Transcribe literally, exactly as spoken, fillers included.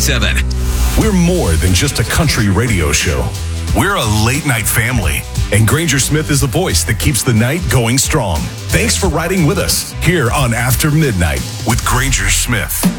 ninety-seven. We're more than just a country radio show. We're a late night family. And Granger Smith is the voice that keeps the night going strong. Thanks for riding with us here on After Midnight with Granger Smith.